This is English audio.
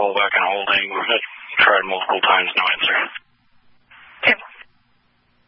call back and holding. I've tried multiple times, no answer.